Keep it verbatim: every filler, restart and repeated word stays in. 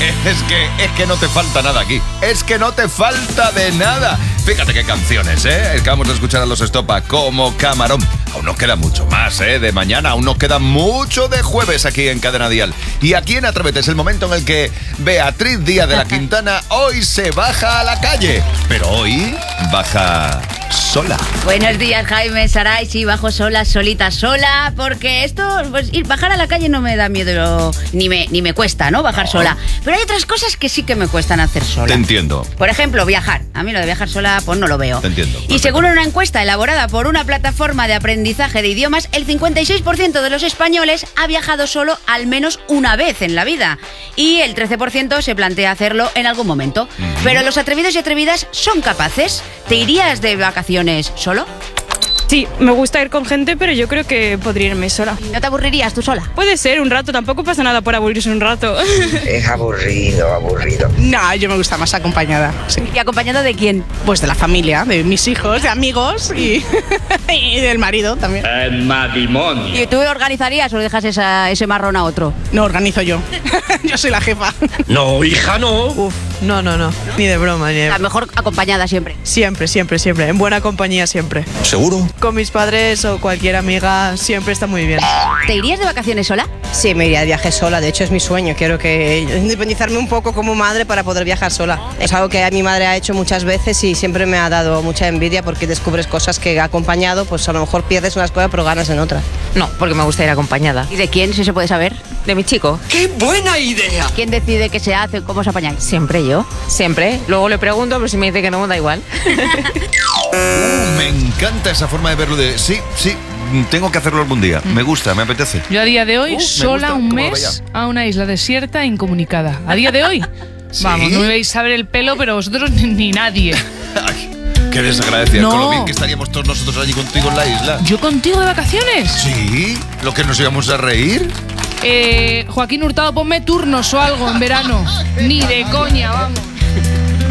Es que, es que no te falta nada aquí. Es que no te falta de nada. Fíjate qué canciones, ¿eh? Acabamos de escuchar a los Estopa como Camarón. Aún nos queda mucho más, ¿eh? De mañana, aún nos queda mucho de jueves aquí en Cadena Dial. Y aquí en Atrévete es el momento en el que Beatriz Díaz de la Quintana hoy se baja a la calle. Pero hoy baja sola. Buenos días, Jaime, Saray. Sí, bajo sola, solita, sola. Porque esto, pues ir, bajar a la calle no me da miedo, ni me, ni me cuesta, ¿no? Bajar no. sola. Pero hay otras cosas que sí que me cuestan hacer sola. Te entiendo. Por ejemplo, viajar. A mí lo de viajar sola, pues no lo veo. Te entiendo. Y según una encuesta elaborada por una plataforma de aprendizaje de idiomas, el cincuenta y seis por ciento de los españoles ha viajado solo al menos una vez en la vida. Y el trece por ciento se plantea hacerlo en algún momento. Uh-huh. Pero los atrevidos y atrevidas son capaces. ¿Te irías de vacaciones solo? Sí, me gusta ir con gente, pero yo creo que podría irme sola. ¿No te aburrirías tú sola? Puede ser, un rato, tampoco pasa nada por aburrirse un rato. Es aburrido, aburrido. No, yo me gusta más acompañada, sí. ¿Y acompañada de quién? Pues de la familia, de mis hijos, de amigos y, y del marido también. El matrimonio. ¿Y tú organizarías o dejas esa, ese marrón a otro? No, organizo yo. Yo soy la jefa. No, hija, no. Uf, no, no, no. Ni de broma, ni de... La mejor acompañada siempre. Siempre, siempre, siempre. En buena compañía siempre. ¿Seguro? Con mis padres o cualquier amiga siempre está muy bien. ¿Te irías de vacaciones sola? Sí, me iría de viaje sola. De hecho, es mi sueño. Quiero que independizarme un poco como madre para poder viajar sola. Es algo que mi madre ha hecho muchas veces y siempre me ha dado mucha envidia porque descubres cosas que acompañado, pues a lo mejor pierdes unas cosas pero ganas en otras. No, porque me gusta ir acompañada. ¿Y de quién, si se puede saber? De mi chico. ¡Qué buena idea! ¿Quién decide qué se hace, cómo os apañáis? Siempre yo, siempre. Luego le pregunto, pero si me dice que no, me da igual. uh, me encanta esa forma de verlo de... Sí, sí, tengo que hacerlo algún día. Me gusta, me apetece. Yo a día de hoy, uh, sola un mes a una isla desierta e incomunicada. A día de hoy, ¿sí? Vamos, no me veis a ver el pelo, pero vosotros ni, ni nadie. Ay, qué desagradecida, no. Con lo bien que estaríamos todos nosotros allí contigo en la isla. ¿Yo contigo de vacaciones? Sí, lo que nos íbamos a reír. Eh, Joaquín Hurtado, ponme turnos o algo en verano. Ni de coña, vamos.